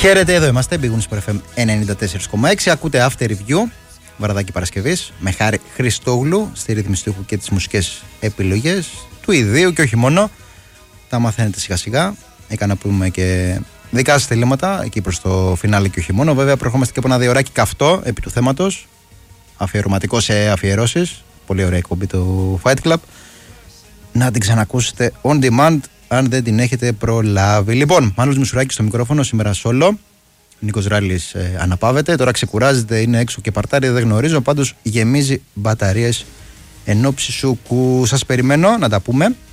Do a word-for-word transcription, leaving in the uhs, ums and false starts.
Χαίρετε, εδώ είμαστε. Big Wings εφ εμ ενενήντα τέσσερα κόμμα έξι. Ακούτε After Review, βραδάκι Παρασκευής, με Χάρη Χριστόγλου στη ρύθμιση του ήχου και τις μουσικές επιλογές του ιδίου και όχι μόνο. Τα μαθαίνετε σιγά σιγά. Έκανα πούμε και δικά σας θελήματα εκεί προς το φινάλε και όχι μόνο. Βέβαια, προερχόμαστε και από ένα διωράκι καυτό επί του θέματος. Αφιερωματικό σε αφιερώσεις. Πολύ ωραία εκπομπή του Fight Club. Να την ξανακούσετε on demand αν δεν την έχετε προλάβει. Λοιπόν, Μάνος Μισουράκης στο μικρόφωνο, σήμερα solo. Νίκος Ράλης ε, αναπαύεται. Τώρα ξεκουράζεται, είναι έξω και παρτάρει, δεν γνωρίζω. Πάντως γεμίζει μπαταρίες εν ώψη σου που σας περιμένω να τα πούμε.